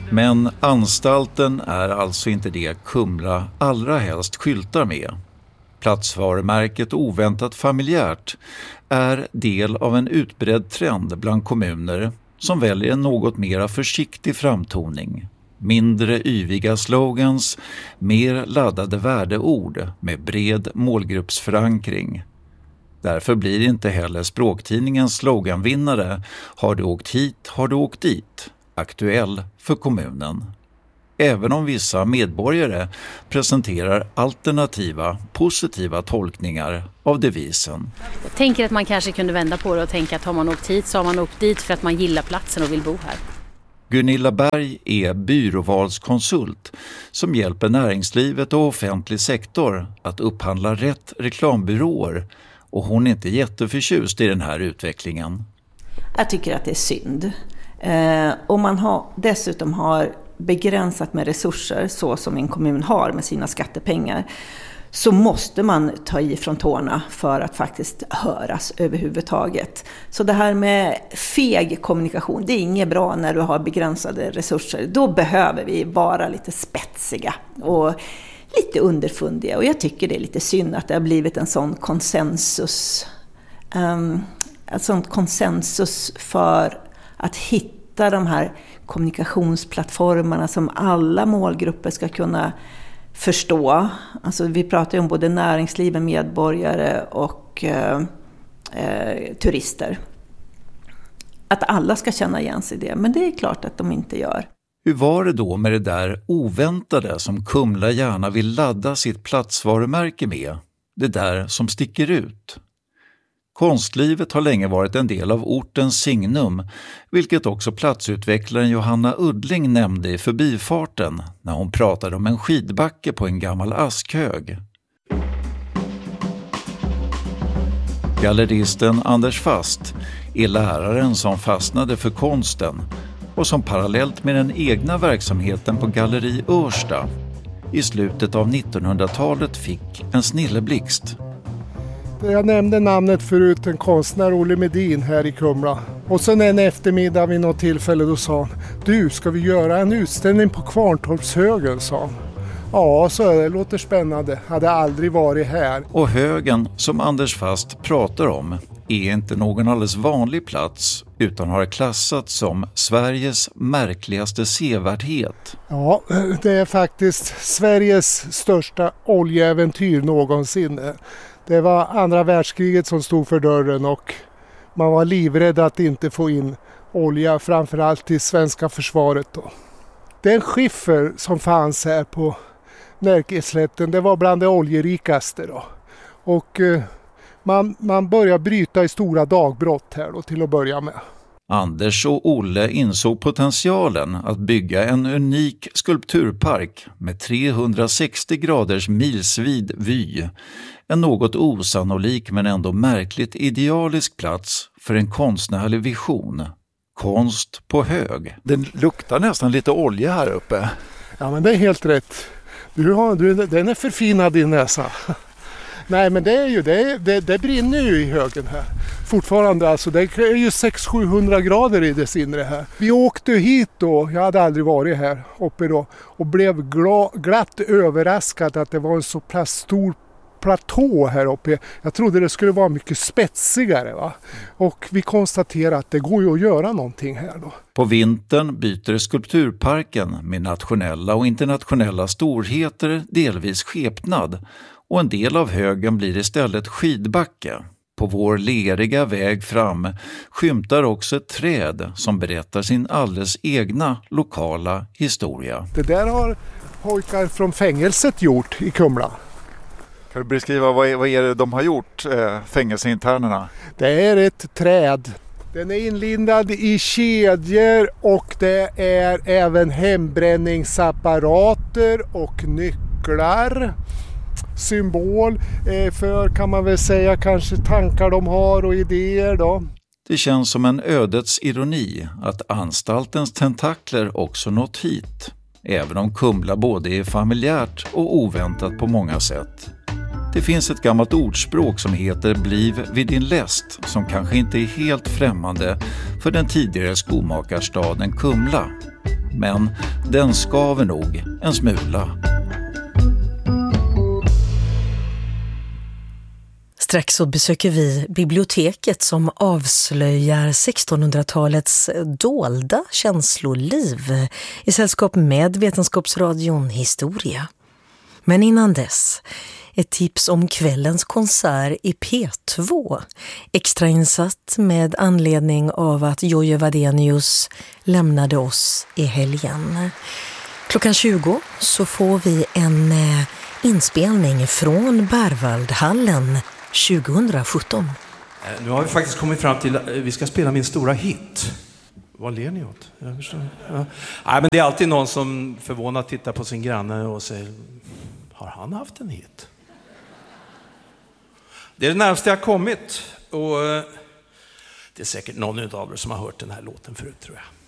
Men anstalten är alltså inte det Kumla allra helst skyltar med. Platsvarumärket oväntat familjärt är del av en utbredd trend bland kommuner som väljer en något mer försiktig framtoning. Mindre yviga slogans, mer laddade värdeord med bred målgruppsförankring. Därför blir inte heller språktidningens sloganvinnare "Har du åkt hit, har du åkt dit" aktuell för kommunen. Även om vissa medborgare presenterar alternativa, positiva tolkningar av devisen. Jag tänker att man kanske kunde vända på det och tänka att har man åkt hit så har man åkt dit för att man gillar platsen och vill bo här. Gunilla Berg är byråvalskonsult som hjälper näringslivet och offentlig sektor att upphandla rätt reklambyråer, och hon är inte jätteförtjust i den här utvecklingen. Jag tycker att det är synd. Om man dessutom har begränsat med resurser så som en kommun har med sina skattepengar, så måste man ta i från tårna för att faktiskt höras överhuvudtaget. Så det här med feg kommunikation, det är inget bra när du har begränsade resurser. Då behöver vi vara lite spetsiga och lite underfundiga. Och jag tycker det är lite synd att det har blivit en sån konsensus. En sån konsensus för att hitta de här kommunikationsplattformarna som alla målgrupper ska kunna förstå. Alltså vi pratar ju om både näringsliv, medborgare och turister. Att alla ska känna igen sig i det, men det är klart att de inte gör. Hur var det då med det där oväntade som Kumla gärna vill ladda sitt platsvarumärke med? Det där som sticker ut. Konstlivet har länge varit en del av ortens signum, vilket också platsutvecklaren Johanna Uddling nämnde i förbifarten när hon pratade om en skidbacke på en gammal askhög. Galleristen Anders Fast är läraren som fastnade för konsten och som parallellt med den egna verksamheten på Galleri Örsta i slutet av 1900-talet fick en snilleblixt. Jag nämnde namnet förut, en konstnär, Olle Medin, här i Kumla. Och sen en eftermiddag vid något tillfälle då sa han: "Du, ska vi göra en utställning på Kvarntorpshögen?" sa han. Ja, så det låter spännande. Hade aldrig varit här. Och högen som Anders Fast pratar om är inte någon alldeles vanlig plats utan har klassats som Sveriges märkligaste sevärdhet. Ja, det är faktiskt Sveriges största oljeäventyr någonsin. Det var andra världskriget som stod för dörren och man var livrädd att inte få in olja, framförallt till svenska försvaret då. Den skiffer som fanns här på Närkeslätten, det var bland det oljerikaste då. Och man började bryta i stora dagbrott här då till att börja med. Anders och Olle insåg potentialen att bygga en unik skulpturpark med 360 graders milsvid vy. En något osannolik men ändå märkligt idealisk plats för en konstnärlig vision. Konst på hög. Den luktar nästan lite olja här uppe. Ja, men det är helt rätt. Den är förfinad i näsa. Nej, men det brinner ju i högen här. Fortfarande alltså, det är ju 600-700 grader i dess inre här. Vi åkte hit då, jag hade aldrig varit här uppe då, och blev glatt överraskad att det var en så pass stor platå här uppe. Jag trodde det skulle vara mycket spetsigare, va? Och vi konstaterar att det går ju att göra någonting här då. På vintern byter skulpturparken med nationella och internationella storheter delvis skepnad och en del av högen blir istället skidbacke. På vår leriga väg fram skymtar också ett träd som berättar sin alldeles egna lokala historia. Det där har pojkar från fängelset gjort i Kumla. Kan du beskriva vad är det de har gjort, fängelseinternerna? Det är ett träd. Den är inlindad i kedjor och det är även hembränningsapparater och nycklar. Symbol för, kan man väl säga, kanske tankar de har och idéer då. Det känns som en ödets ironi att anstaltens tentakler också nått hit. Även om Kumla både är familjärt och oväntat på många sätt. Det finns ett gammalt ordspråk som heter "bliv vid din läst" som kanske inte är helt främmande för den tidigare skomakarstaden Kumla. men den skaver nog en smula. Strax så besöker vi biblioteket som avslöjar 1600-talets dolda känsloliv i sällskap med Vetenskapsradion Historia. Men innan dess, ett tips om kvällens konsert i P2, extrainsatt med anledning av att Jojje Wadenius lämnade oss i helgen. Klockan 20 så får vi en inspelning från Berwaldhallen 2017. Nu har vi faktiskt kommit fram till att vi ska spela min stora hit. Vad ler ni åt? Jag förstår. Ja. Nej, men det är alltid någon som förvånat tittar på sin granne och säger, har han haft en hit? Det är det närmaste jag har kommit, och det är säkert någon av er som har hört den här låten förut, tror jag.